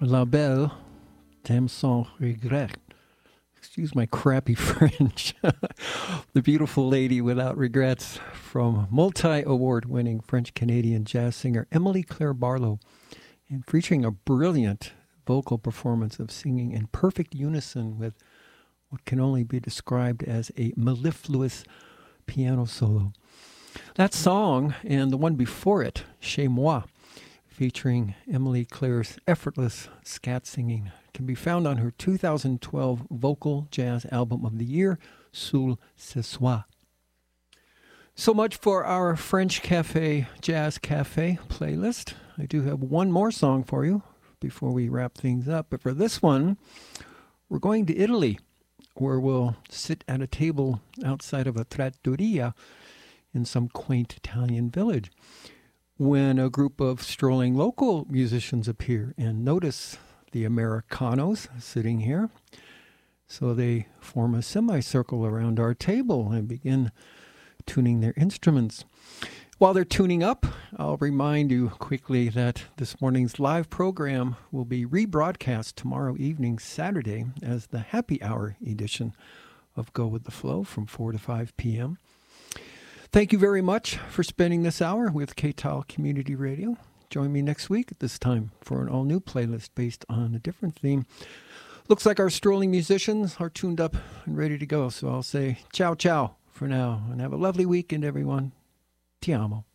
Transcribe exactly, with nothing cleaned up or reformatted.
La Belle Dame Sans Regret. Excuse my crappy French. The Beautiful Lady Without Regrets from multi-award-winning French-Canadian jazz singer Emily Claire Barlow, and featuring a brilliant vocal performance of singing in perfect unison with what can only be described as a mellifluous piano solo. That song and the one before it, Chez Moi, featuring Emily Claire's effortless scat singing, can be found on her two thousand twelve Vocal Jazz Album of the Year, Sous ce soir. So much for our French Cafe Jazz Cafe playlist. I do have one more song for you before we wrap things up. But for this one, we're going to Italy, where we'll sit at a table outside of a trattoria in some quaint Italian village, when a group of strolling local musicians appear and notice the Americanos sitting here. So they form a semicircle around our table and begin tuning their instruments. While they're tuning up, I'll remind you quickly that this morning's live program will be rebroadcast tomorrow evening, Saturday, as the happy hour edition of Go With The Flow from four to five p.m. Thank you very much for spending this hour with K T A L Community Radio. Join me next week at this time for an all-new playlist based on a different theme. Looks like our strolling musicians are tuned up and ready to go, so I'll say ciao, ciao for now, and have a lovely weekend, everyone. Ti amo.